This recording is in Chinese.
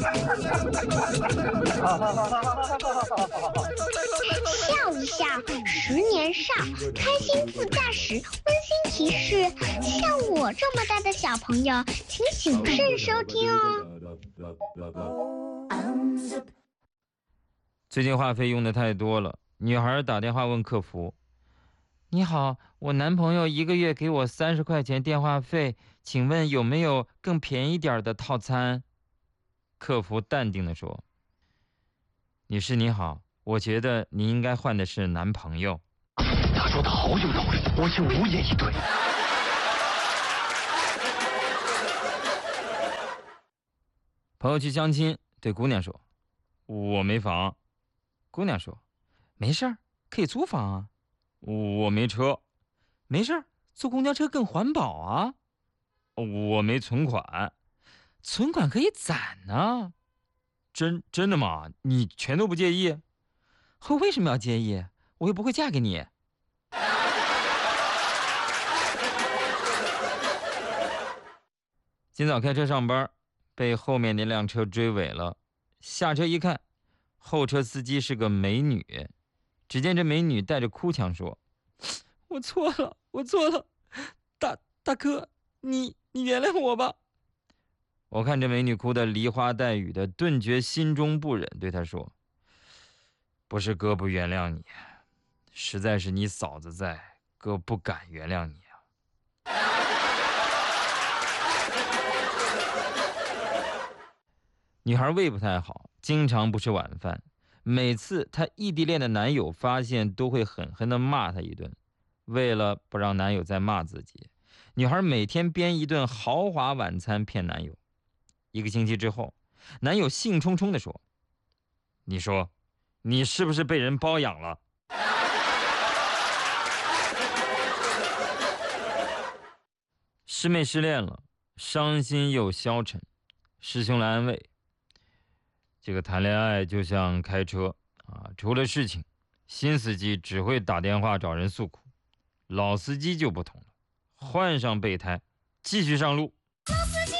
笑一笑，10年少，开心自驾驶。温馨提示：像我这么大的小朋友，请谨慎收听哦。 最近话费用的太多了，女孩打电话问客服：“你好，我男朋友1个月给我30块钱电话费，请问有没有更便宜点的套餐？”客服淡定地说：“女士你好，我觉得你应该换的是男朋友。” 他说的好有道理，我竟无言以对。 朋友去相亲，对姑娘说：“我没房。”姑娘说：“没事儿，可以租房啊。”“我没车。”“没事儿，坐公交车更环保啊。”“我没存款。”“存款可以攒呢。”“真的吗？你全都不介意？”“我为什么要介意？我又不会嫁给你。”今早开车上班，被后面那辆车追尾了。下车一看，后车司机是个美女。只见这美女带着哭腔说：“我错了，我错了，大哥，你原谅我吧。”我看这美女哭得梨花带雨的，顿觉心中不忍，对她说：“不是哥不原谅你，实在是你嫂子在，哥不敢原谅你啊。”女孩胃不太好，经常不吃晚饭。每次她异地恋的男友发现，都会狠狠地骂她一顿。为了不让男友再骂自己，女孩每天编一顿豪华晚餐骗男友。1个星期之后，男友兴冲冲地说：“你说，你是不是被人包养了？”师妹失恋了，伤心又消沉。师兄来安慰：“这个谈恋爱就像开车啊，出了事情，新司机只会打电话找人诉苦，老司机就不同了，换上备胎，继续上路。”